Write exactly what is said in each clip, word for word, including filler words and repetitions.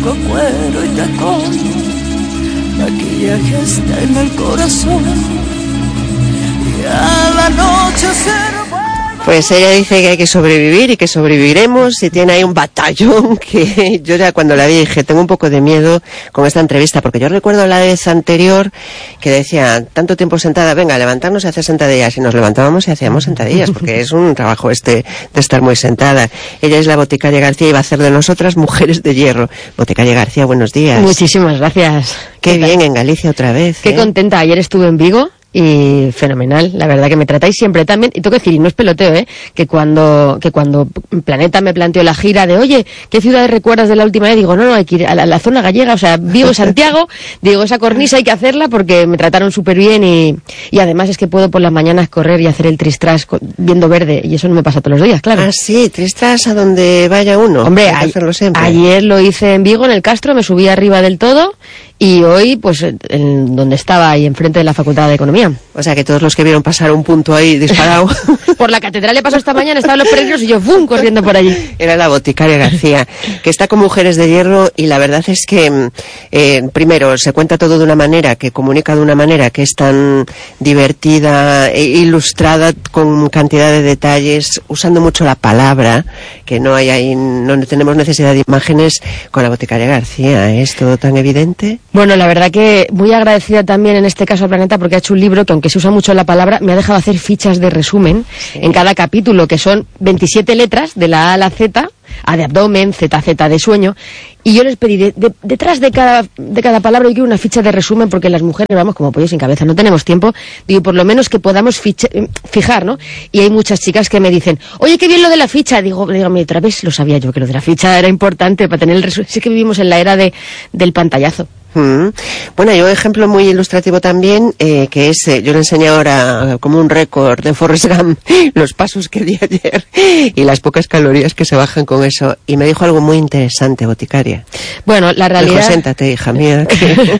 blanco, cuero y tacón. Maquillaje está en el corazón y a la noche se... Pues ella dice que hay que sobrevivir y que sobreviviremos, y tiene ahí un batallón que yo ya cuando la vi dije, tengo un poco de miedo con esta entrevista, porque yo recuerdo la vez anterior que decía, tanto tiempo sentada, venga, levantarnos y hacer sentadillas, y nos levantábamos y hacíamos sentadillas, porque es un trabajo este de estar muy sentada. Ella es la boticaria García y va a hacer de nosotras mujeres de hierro. Boticaria García, buenos días. Muchísimas gracias. Qué, Qué bien, en Galicia otra vez. Qué ¿eh? contenta, ayer estuve en Vigo. Y fenomenal, la verdad que me tratáis siempre tan bien. Y tengo que decir, y no es peloteo, ¿eh? que cuando que cuando Planeta me planteó la gira de, oye, ¿qué ciudades recuerdas de la última vez? Digo, no, no, hay que ir a la, a la zona gallega, o sea, Vigo, Santiago. Digo, esa cornisa hay que hacerla porque me trataron súper bien, y, y además es que puedo por las mañanas correr y hacer el tristras viendo verde, y eso no me pasa todos los días, claro. Ah, sí, tristras a donde vaya uno. Hombre, a, ayer lo hice en Vigo, en el Castro, me subí arriba del todo. Y hoy, pues, en donde estaba ahí enfrente de la Facultad de Economía. O sea, que todos los que vieron pasar un punto ahí disparado. Por la catedral le pasó esta mañana, estaban los peregrinos y yo, ¡fum!, corriendo por allí. Era la boticaria García, que está con Mujeres de Hierro, y la verdad es que, eh, primero, se cuenta todo de una manera, que comunica de una manera que es tan divertida, e ilustrada, con cantidad de detalles, usando mucho la palabra, que no hay ahí, no tenemos necesidad de imágenes con la boticaria García. ¿Es todo tan evidente? Bueno, la verdad que muy agradecida también en este caso a Planeta, porque ha hecho un libro que, aunque se usa mucho la palabra, me ha dejado hacer fichas de resumen sí. en cada capítulo, que son veintisiete letras, de la A a la Z, A de abdomen, Z, Z de sueño, y yo les pedí, de, de, detrás de cada, de cada palabra yo quiero una ficha de resumen, porque las mujeres vamos como pollos sin cabeza, no tenemos tiempo, digo, por lo menos que podamos ficha, fijar, ¿no? Y hay muchas chicas que me dicen, oye, qué bien lo de la ficha, digo, digo, otra vez lo sabía yo, que lo de la ficha era importante para tener el resumen, sí que vivimos en la era de, del pantallazo. Mm. Bueno, hay un ejemplo muy ilustrativo también, eh, que es, eh, yo le enseñé ahora como un récord de Forrest Gump los pasos que di ayer y las pocas calorías que se bajan con eso, y me dijo algo muy interesante, boticaria. Bueno, la realidad... Me dijo, siéntate, hija mía. Que...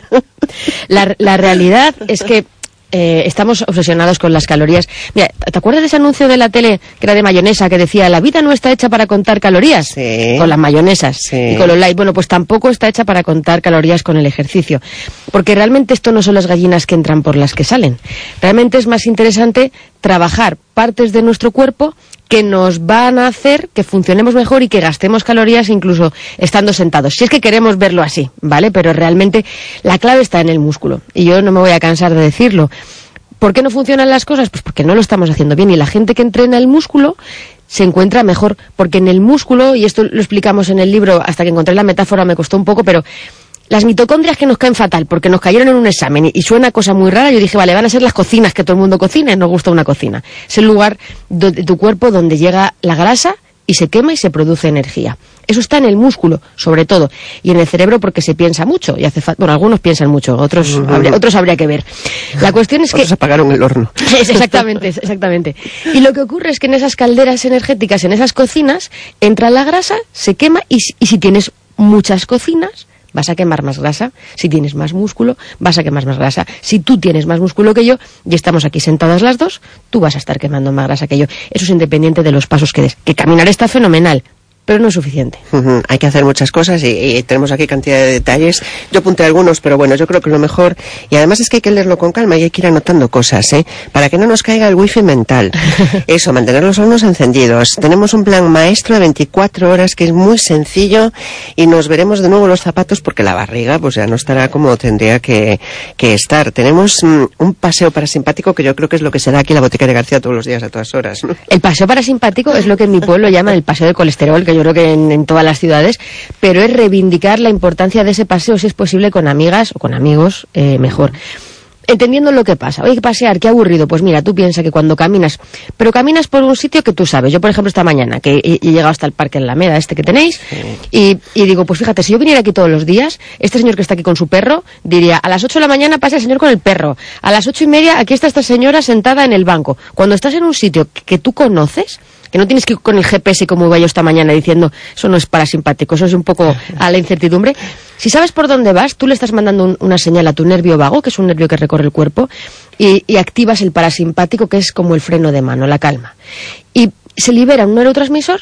la, la realidad es que Eh, estamos obsesionados con las calorías. Mira, ¿te acuerdas de ese anuncio de la tele que era de mayonesa que decía, la vida no está hecha para contar calorías? Sí. Con las mayonesas Sí. y con los light. Bueno, pues tampoco está hecha para contar calorías con el ejercicio, porque realmente esto no son las gallinas que entran por las que salen. Realmente es más interesante trabajar partes de nuestro cuerpo que nos van a hacer que funcionemos mejor y que gastemos calorías incluso estando sentados, si es que queremos verlo así, ¿vale? Pero realmente la clave está en el músculo, y yo no me voy a cansar de decirlo. ¿Por qué no funcionan las cosas? Pues porque no lo estamos haciendo bien, y la gente que entrena el músculo se encuentra mejor, porque en el músculo, y esto lo explicamos en el libro, hasta que encontré la metáfora me costó un poco, pero las mitocondrias que nos caen fatal, porque nos cayeron en un examen, y, y suena cosa muy rara, yo dije, vale, van a ser las cocinas que todo el mundo cocina, y nos gusta una cocina. Es el lugar de, de tu cuerpo donde llega la grasa y se quema y se produce energía. Eso está en el músculo, sobre todo, y en el cerebro, porque se piensa mucho, y hace fa- bueno, algunos piensan mucho, otros, uh-huh. habría, otros habría que ver. La cuestión es que... Otros apagaron el horno. Exactamente, exactamente. Y lo que ocurre es que en esas calderas energéticas, en esas cocinas, entra la grasa, se quema, y, y si tienes muchas cocinas, vas a quemar más grasa. Si tienes más músculo, vas a quemar más grasa. Si tú tienes más músculo que yo, y estamos aquí sentadas las dos, tú vas a estar quemando más grasa que yo. Eso es independiente de los pasos que des. Que caminar está fenomenal, pero no es suficiente. Uh-huh. Hay que hacer muchas cosas, y, y tenemos aquí cantidad de detalles. Yo apunté algunos, pero bueno, yo creo que lo mejor, y además es que hay que leerlo con calma y hay que ir anotando cosas, ¿eh? Para que no nos caiga el wifi mental. Eso, mantener los hornos encendidos. Tenemos un plan maestro de veinticuatro horas que es muy sencillo, y nos veremos de nuevo los zapatos, porque la barriga pues ya no estará como tendría que, que estar. Tenemos mm, un paseo parasimpático, que yo creo que es lo que se da aquí en la boticaria García todos los días a todas horas, ¿no? El paseo parasimpático es lo que en mi pueblo llaman el paseo de colesterol, que yo creo que en, en todas las ciudades, pero es reivindicar la importancia de ese paseo, si es posible con amigas o con amigos, eh, mejor. Entendiendo lo que pasa. Oye, pasear, qué aburrido. Pues mira, tú piensas que cuando caminas, pero caminas por un sitio que tú sabes. Yo, por ejemplo, esta mañana, que he, he llegado hasta el Parque Alameda, este que tenéis, sí. y, y digo, pues fíjate, si yo viniera aquí todos los días, este señor que está aquí con su perro, diría, a las ocho de la mañana pasa el señor con el perro, a las ocho y media aquí está esta señora sentada en el banco. Cuando estás en un sitio que, que tú conoces, que no tienes que ir con el G P S como iba yo esta mañana diciendo, eso no es parasimpático, eso es un poco a la incertidumbre. Si sabes por dónde vas, tú le estás mandando un, una señal a tu nervio vago, que es un nervio que recorre el cuerpo, y, y activas el parasimpático, que es como el freno de mano, la calma. Y se libera un neurotransmisor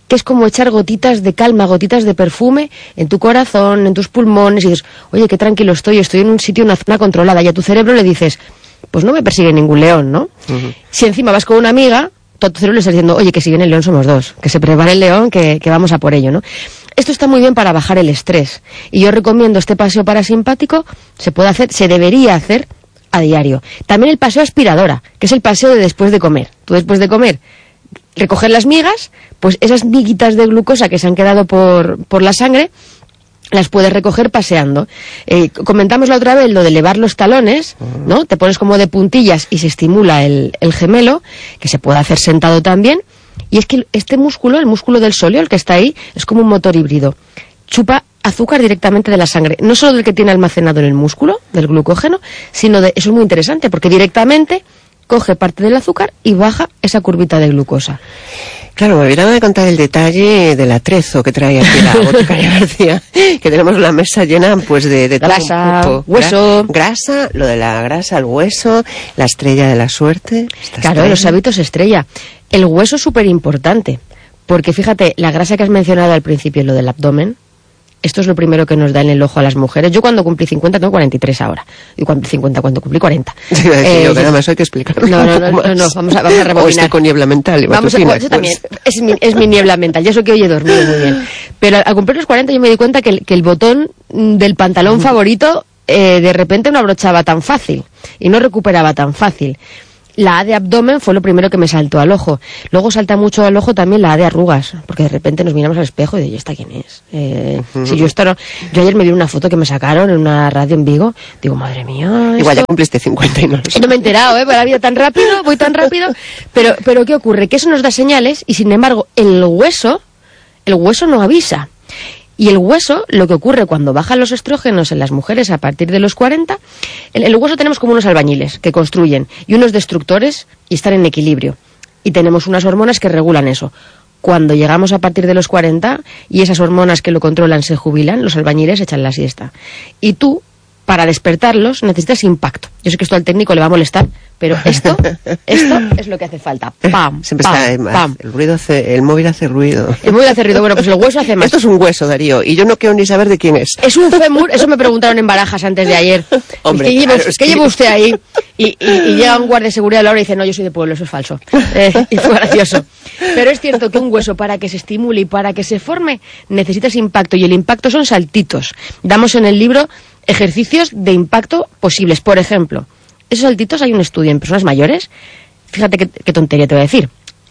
que es como echar gotitas de calma, gotitas de perfume en tu corazón, en tus pulmones, y dices, oye, qué tranquilo estoy, estoy en un sitio, una zona controlada, y a tu cerebro le dices, pues no me persigue ningún león, ¿no? Uh-huh. Si encima vas con una amiga, todo tu cerebro le está diciendo, oye, que si viene el león somos dos, que se prepare el león, que, que vamos a por ello, ¿no? Esto está muy bien para bajar el estrés, y yo recomiendo este paseo parasimpático, se puede hacer, se debería hacer a diario. También el paseo aspiradora, que es el paseo de después de comer. Tú después de comer recoger las migas, pues esas miguitas de glucosa que se han quedado por, por la sangre, las puedes recoger paseando. Eh, comentamos la otra vez lo de elevar los talones, ¿no? Te pones como de puntillas y se estimula el, el gemelo, que se puede hacer sentado también. Y es que este músculo, el músculo del sóleo, el que está ahí, es como un motor híbrido. Chupa azúcar directamente de la sangre, no solo del que tiene almacenado en el músculo, del glucógeno, sino de, eso es muy interesante, porque directamente coge parte del azúcar y baja esa curvita de glucosa. Claro, me olvidaba de contar el detalle del atrezo que trae aquí la boticaria García, que tenemos la mesa llena pues de, de grasa, todo un poco. Hueso. Gra- grasa, lo de la grasa, el hueso, la estrella de la suerte. Claro, estrella. Los hábitos estrella. El hueso es súper importante, porque fíjate, la grasa que has mencionado al principio, lo del abdomen, esto es lo primero que nos da en el ojo a las mujeres. Yo cuando cumplí cincuenta tengo cuarenta y tres ahora. Y cuando cincuenta cuando cumplí cuarenta. Sí, iba a decir eh, yo, que nada más hay que explicarlo. No, no, no, no, no, vamos a, vamos a rebobinar. O estoy con niebla mental. Y vamos a, pues, eso también, es mi, es mi niebla mental. Ya eso que hoy he dormido muy bien. Pero al cumplir los cuarenta yo me di cuenta que el, que el botón del pantalón favorito eh, de repente no abrochaba tan fácil. Y no recuperaba tan fácil. La A de abdomen fue lo primero que me saltó al ojo. Luego salta mucho al ojo también la A de arrugas, porque de repente nos miramos al espejo y digo, ¿y esta quién es? Eh, uh-huh. Si yo, esto no... yo ayer me vi una foto que me sacaron en una radio en Vigo, digo, madre mía... Igual esto... ya cumpliste cincuenta y no lo sé. No me he enterado, ¿eh? Para la vida tan rápido, voy tan rápido. Pero, pero ¿qué ocurre? Que eso nos da señales y, sin embargo, el hueso, el hueso no avisa. Y el hueso, lo que ocurre cuando bajan los estrógenos en las mujeres a partir de los cuarenta, en el hueso tenemos como unos albañiles que construyen y unos destructores y están en equilibrio. Y tenemos unas hormonas que regulan eso. Cuando llegamos a partir de los cuarenta y esas hormonas que lo controlan se jubilan, los albañiles echan la siesta. Y tú, para despertarlos, necesitas impacto. Yo sé que esto al técnico le va a molestar, pero esto, esto es lo que hace falta. Pam, Siempre pam, está, pam. El ruido hace, el móvil hace ruido. El móvil hace ruido. Bueno, pues el hueso hace más. Esto es un hueso, Darío, y yo no quiero ni saber de quién es. Es un fémur, eso me preguntaron en Barajas antes de ayer. Hombre, ¿Qué, lleva, claro, es ¿qué que... lleva usted ahí? Y, y, y llega un guardia de seguridad a la hora y dice, no, yo soy de pueblo, eso es falso. Eh, y fue gracioso. Pero es cierto que un hueso, para que se estimule y para que se forme, necesitas impacto, y el impacto son saltitos. Damos en el libro ejercicios de impacto posibles. Por ejemplo, esos saltitos, hay un estudio en personas mayores. Fíjate qué, qué tontería te voy a decir.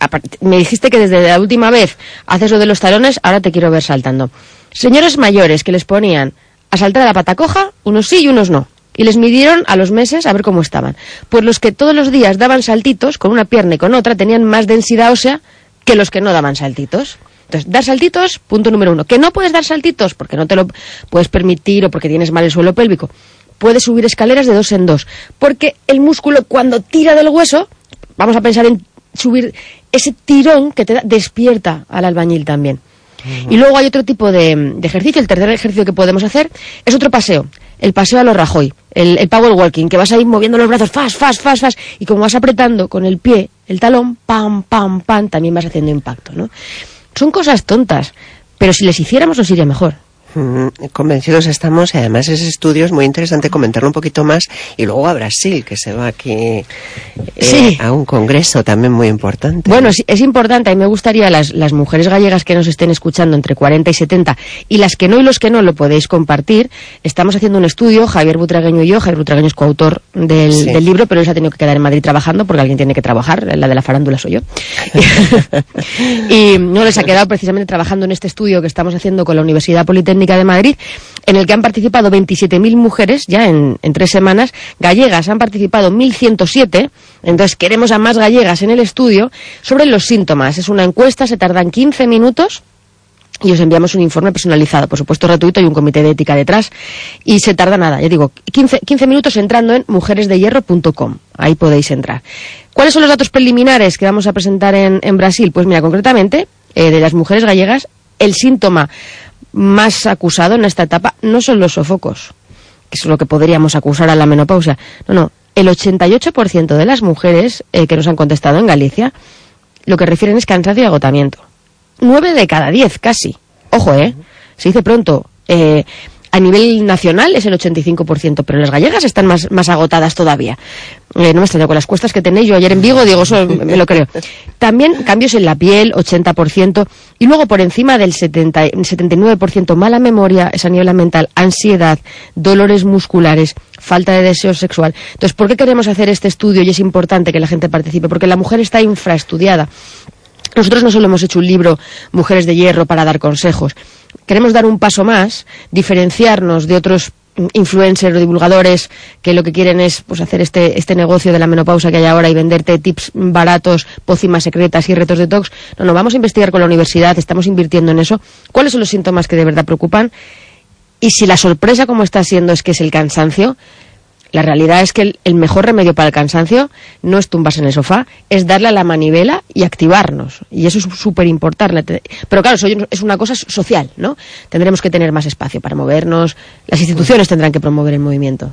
Me dijiste que desde la última vez haces lo de los talones, ahora te quiero ver saltando. Señores mayores que les ponían a saltar a la pata coja, unos sí y unos no. Y les midieron a los meses a ver cómo estaban. Pues los que todos los días daban saltitos, con una pierna y con otra, tenían más densidad ósea que los que no daban saltitos. Entonces, dar saltitos, punto número uno. Que no puedes dar saltitos porque no te lo puedes permitir o porque tienes mal el suelo pélvico. Puedes subir escaleras de dos en dos. Porque el músculo, cuando tira del hueso, vamos a pensar en subir ese tirón que te da, despierta al albañil también. Uh-huh. Y luego hay otro tipo de, de ejercicio. El tercer ejercicio que podemos hacer es otro paseo. El paseo a los Rajoy, el, el power walking, que vas a ir moviendo los brazos fast, fast, fast, fast. Y como vas apretando con el pie, el talón, pam, pam, pam, también vas haciendo impacto, ¿no? Son cosas tontas, pero si les hiciéramos nos iría mejor. Mm, convencidos estamos, y además ese estudio es muy interesante comentarlo un poquito más, y luego a Brasil, que se va aquí eh, sí. a un congreso también muy importante. Bueno, es, es importante, a mí me gustaría las, las mujeres gallegas que nos estén escuchando entre cuarenta y setenta, y las que no y los que no lo podéis compartir. Estamos haciendo un estudio, Javier Butragueño y yo. Javier Butragueño es coautor del, sí. del libro, pero él se ha tenido que quedar en Madrid trabajando porque alguien tiene que trabajar, la de la farándula soy yo. Y no les ha quedado precisamente trabajando en este estudio que estamos haciendo con la Universidad Politécnica de Madrid, en el que han participado veintisiete mil mujeres, ya en, en tres semanas. Gallegas han participado mil ciento siete, entonces queremos a más gallegas en el estudio, sobre los síntomas. Es una encuesta, se tardan quince minutos, y os enviamos un informe personalizado, por supuesto gratuito, hay un comité de ética detrás, y se tarda nada, ya digo, quince, quince minutos entrando en mujeres de hierro punto com, ahí podéis entrar. ¿Cuáles son los datos preliminares que vamos a presentar en, en Brasil? Pues mira, concretamente, eh, de las mujeres gallegas, el síntoma más acusado en esta etapa no son los sofocos, que es lo que podríamos acusar a la menopausia. No, no, el ochenta y ocho por ciento de las mujeres eh, que nos han contestado en Galicia, lo que refieren es cansancio y agotamiento. nueve de cada diez casi. Ojo, ¿eh? Se dice pronto. Eh, a nivel nacional es el ochenta y cinco por ciento, pero las gallegas están más, más agotadas todavía. Eh, no me extraño con las cuestas que tenéis. Yo ayer en Vigo, digo, eso me lo creo. También cambios en la piel, ochenta por ciento. Y luego por encima del setenta, setenta y nueve por ciento mala memoria, esa niebla mental, ansiedad, dolores musculares, falta de deseo sexual. Entonces, ¿por qué queremos hacer este estudio? Y es importante que la gente participe, porque la mujer está infraestudiada. Nosotros no solo hemos hecho un libro, Mujeres de Hierro, para dar consejos. Queremos dar un paso más, diferenciarnos de otros influencers o divulgadores que lo que quieren es pues hacer este este negocio de la menopausa que hay ahora y venderte tips baratos, pócimas secretas y retos detox. No, no, vamos a investigar con la universidad, estamos invirtiendo en eso. ¿Cuáles son los síntomas que de verdad preocupan? Y si la sorpresa como está siendo es que es el cansancio, la realidad es que el, el mejor remedio para el cansancio no es tumbarse en el sofá, es darle a la manivela y activarnos. Y eso es súper importante. Pero claro, eso es una cosa social, ¿no? Tendremos que tener más espacio para movernos, las instituciones tendrán que promover el movimiento.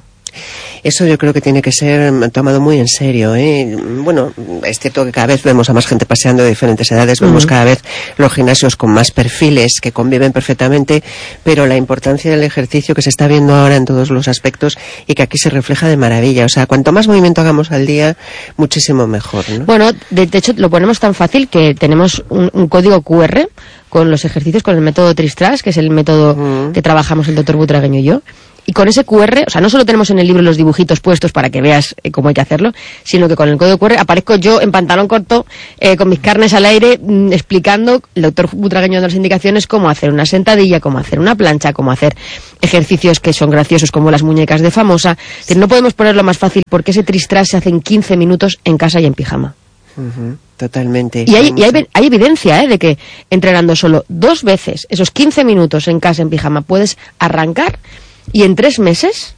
Eso yo creo que tiene que ser tomado muy en serio, ¿eh? Bueno, es cierto que cada vez vemos a más gente paseando de diferentes edades, vemos uh-huh. cada vez los gimnasios con más perfiles que conviven perfectamente, pero la importancia del ejercicio que se está viendo ahora en todos los aspectos y que aquí se refleja de maravilla. O sea, cuanto más movimiento hagamos al día, muchísimo mejor, ¿no? Bueno, de, de hecho lo ponemos tan fácil que tenemos un, un código cu erre con los ejercicios, con el método Tristras, que es el método uh-huh. que trabajamos el doctor Butragueño y yo. Y con ese cu erre, o sea, no solo tenemos en el libro los dibujitos puestos para que veas eh, cómo hay que hacerlo, sino que con el código cu erre aparezco yo en pantalón corto, eh, con mis carnes al aire, mmm, explicando, el doctor Butragueño dando las indicaciones, cómo hacer una sentadilla, cómo hacer una plancha, cómo hacer ejercicios que son graciosos como las muñecas de Famosa. Es decir, no podemos ponerlo más fácil porque ese Tristras se hace en quince minutos en casa y en pijama. Uh-huh, totalmente. Y, hay, y hay, hay evidencia ¿eh? de que entrenando solo dos veces, esos quince minutos en casa en pijama, puedes arrancar. Y en tres meses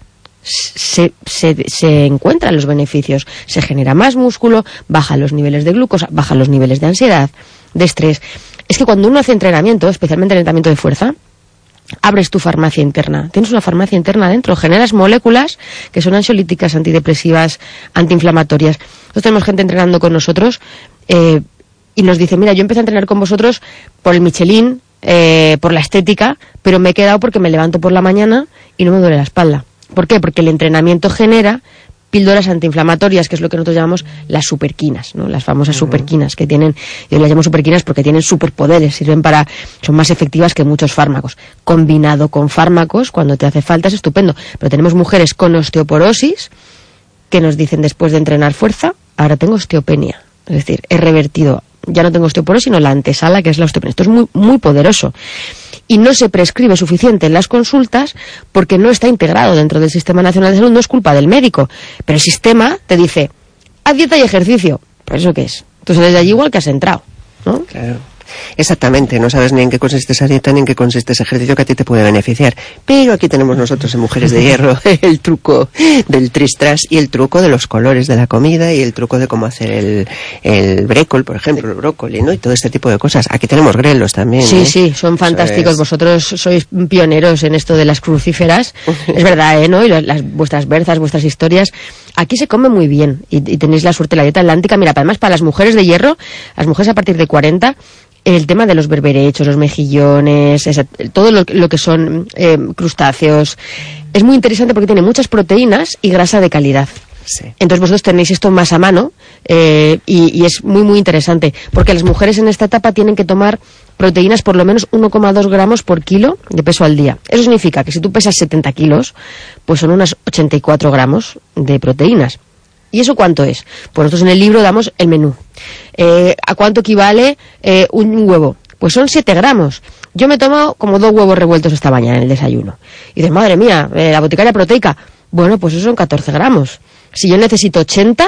se, se, se encuentran los beneficios. Se genera más músculo, bajan los niveles de glucosa, bajan los niveles de ansiedad, de estrés. Es que cuando uno hace entrenamiento, especialmente entrenamiento de fuerza, abres tu farmacia interna. Tienes una farmacia interna dentro, generas moléculas que son ansiolíticas, antidepresivas, antiinflamatorias. Nosotros tenemos gente entrenando con nosotros eh, y nos dice, mira, yo empecé a entrenar con vosotros por el Michelin, Eh, por la estética, pero me he quedado porque me levanto por la mañana y no me duele la espalda. ¿Por qué? Porque el entrenamiento genera píldoras antiinflamatorias, que es lo que nosotros llamamos las superquinas, ¿no? Las famosas uh-huh. superquinas que tienen, yo las llamo superquinas porque tienen superpoderes, sirven para, son más efectivas que muchos fármacos. Combinado con fármacos, cuando te hace falta, es estupendo. Pero tenemos mujeres con osteoporosis que nos dicen después de entrenar fuerza, ahora tengo osteopenia. Es decir, he revertido, ya no tengo osteoporosis, sino la antesala, que es la osteopenia. Esto es muy, muy poderoso. Y no se prescribe suficiente en las consultas porque no está integrado dentro del Sistema Nacional de Salud. No es culpa del médico, pero el sistema te dice, haz dieta y ejercicio. ¿Pero eso qué es? Tú sales de allí igual que has entrado, ¿no? Claro. Exactamente, no sabes ni en qué consiste esa dieta ni en qué consiste ese ejercicio que a ti te puede beneficiar. Pero aquí tenemos nosotros en Mujeres de Hierro el truco del Tristras y el truco de los colores de la comida y el truco de cómo hacer el, el brécol, por ejemplo, el brócoli, ¿no? Y todo este tipo de cosas. Aquí tenemos grelos también. Sí, ¿eh? sí, son fantásticos. Es... Vosotros sois pioneros en esto de las crucíferas. Es verdad, ¿eh? ¿No? Y las, vuestras berzas, vuestras historias. Aquí se come muy bien y, y tenéis la suerte de la dieta atlántica. Mira, además para las mujeres de hierro, las mujeres a partir de cuarenta, el tema de los berberechos, los mejillones, esa, todo lo, lo que son eh, crustáceos, es muy interesante porque tiene muchas proteínas y grasa de calidad. Sí. Entonces vosotros tenéis esto más a mano eh, y, y es muy muy interesante porque las mujeres en esta etapa tienen que tomar proteínas por lo menos uno coma dos gramos por kilo de peso al día. Eso significa que si tú pesas setenta kilos, pues son unas ochenta y cuatro gramos de proteínas. ¿Y eso cuánto es? Pues nosotros en el libro damos el menú. Eh, ¿A cuánto equivale eh, un huevo? Pues son siete gramos. Yo me tomo como dos huevos revueltos esta mañana en el desayuno. Y dices, madre mía, eh, la boticaria proteica. Bueno, pues eso son catorce gramos. Si yo necesito ochenta,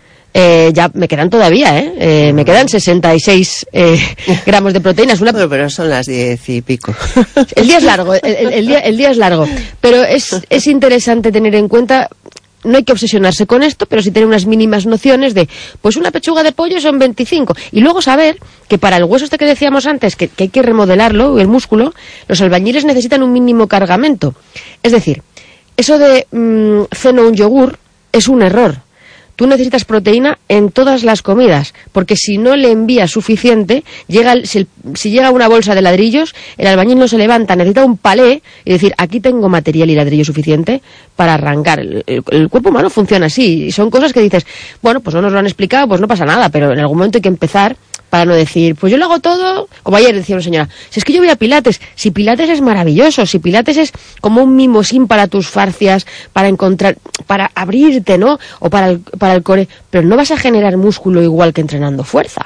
eh, ya me quedan todavía, ¿eh? eh me quedan sesenta y seis eh, gramos de proteínas. Una... Pero, pero son las diez y pico. El día es largo, el, el, el, día, el día es largo. Pero es, es interesante tener en cuenta... No hay que obsesionarse con esto, pero sí tener unas mínimas nociones de, pues una pechuga de pollo son veinticinco. Y luego saber que para el hueso este que decíamos antes, que, que hay que remodelarlo, el músculo, los albañiles necesitan un mínimo cargamento. Es decir, eso de mmm, ceno un yogur es un error. Tú tú necesitas proteína en todas las comidas, porque si no le envías suficiente, llega el, si, si llega una bolsa de ladrillos, el albañil no se levanta, necesita un palé y decir, aquí tengo material y ladrillo suficiente para arrancar. El, el, el cuerpo humano funciona así, y son cosas que dices, bueno, pues no nos lo han explicado, pues no pasa nada, pero en algún momento hay que empezar para no decir, pues yo lo hago todo, como ayer decía una señora, si es que yo voy a Pilates, si Pilates es maravilloso, si Pilates es como un mimosín para tus fascias, para encontrar, para abrirte, ¿no? O para el, para el core, pero no vas a generar músculo igual que entrenando fuerza.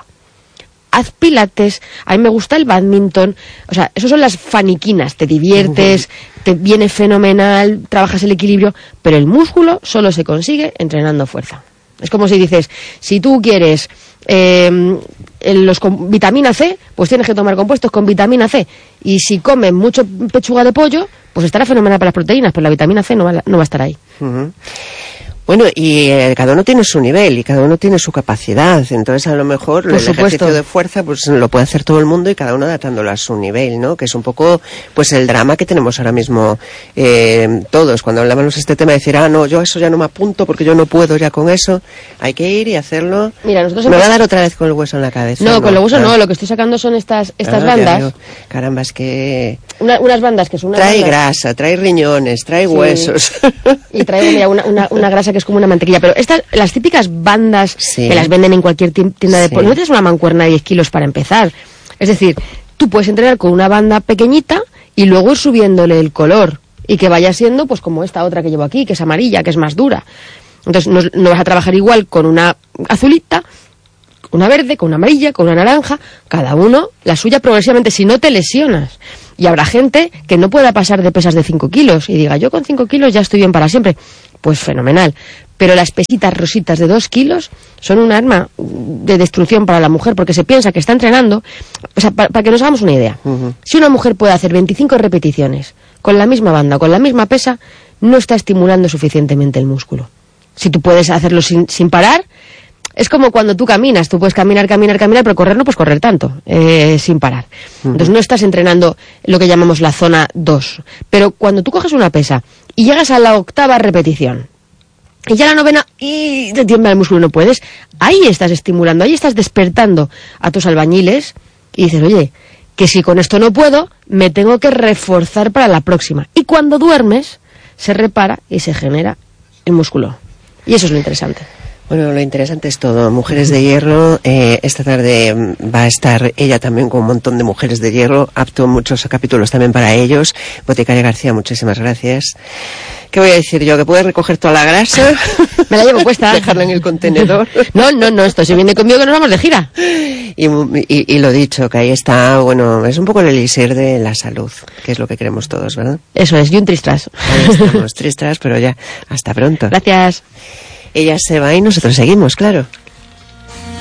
Haz Pilates, a mí me gusta el bádminton, o sea, eso son las faniquinas, te diviertes, uh-huh. te viene fenomenal, trabajas el equilibrio, pero el músculo solo se consigue entrenando fuerza. Es como si dices, si tú quieres eh, los con vitamina C, pues tienes que tomar compuestos con vitamina C. Y si comes mucho pechuga de pollo, pues estará fenomenal para las proteínas, pero la vitamina C no va, no va a estar ahí. Uh-huh. Bueno, y eh, cada uno tiene su nivel y cada uno tiene su capacidad. Entonces, a lo mejor Por el supuesto. ejercicio de fuerza pues lo puede hacer todo el mundo y cada uno adaptándolo a su nivel, ¿no? Que es un poco pues el drama que tenemos ahora mismo eh, todos. Cuando hablamos de este tema, decir, ah, no, yo eso ya no me apunto porque yo no puedo ya con eso. Hay que ir y hacerlo. Mira, nosotros me hemos... va a dar otra vez con el hueso en la cabeza. No, no con el hueso ah. no. Lo que estoy sacando son estas estas ah, bandas. Digo, caramba, es que... Una, unas bandas que son unas trae bandas... grasa, trae riñones, trae sí. huesos. Y trae mira, una, una, una grasa que es como una mantequilla. Pero estas, las típicas bandas sí. que las venden en cualquier tienda de... Sí. No tienes una mancuerna de diez kilos para empezar. Es decir, tú puedes entrenar con una banda pequeñita y luego ir subiéndole el color. Y que vaya siendo pues como esta otra que llevo aquí, que es amarilla, que es más dura. Entonces no, no vas a trabajar igual con una azulita, una verde, con una amarilla, con una naranja, cada uno la suya progresivamente, si no te lesionas. Y habrá gente que no pueda pasar de pesas de cinco kilos y diga, yo con cinco kilos ya estoy bien para siempre. Pues fenomenal. Pero las pesitas rositas de dos kilos son un arma de destrucción para la mujer, porque se piensa que está entrenando. O sea, para, para que nos hagamos una idea. Uh-huh. Si una mujer puede hacer veinticinco repeticiones con la misma banda, con la misma pesa, no está estimulando suficientemente el músculo. Si tú puedes hacerlo sin, sin parar, es como cuando tú caminas, tú puedes caminar, caminar, caminar, pero correr no puedes correr tanto, eh, sin parar. Uh-huh. Entonces no estás entrenando lo que llamamos la zona dos. Pero cuando tú coges una pesa y llegas a la octava repetición, y ya la novena, y te tiembla el músculo, no puedes, ahí estás estimulando, ahí estás despertando a tus albañiles y dices, oye, que si con esto no puedo, me tengo que reforzar para la próxima. Y cuando duermes, se repara y se genera el músculo. Y eso es lo interesante. Bueno, lo interesante es todo. Mujeres de Hierro, eh, esta tarde va a estar ella también con un montón de Mujeres de Hierro, apto muchos capítulos también para ellos. Boticaria García, muchísimas gracias. ¿Qué voy a decir yo? ¿Que puedes recoger toda la grasa? Me la llevo puesta. Dejarla en el contenedor. No, no, no, esto se viene conmigo que nos vamos de gira. Y, y, y lo dicho, que ahí está, bueno, es un poco el elixir de la salud, que es lo que queremos todos, ¿verdad? Eso es, y un tristras. Ahí estamos, tristras, pero ya, hasta pronto. Gracias. Ella se va y nosotros seguimos, claro.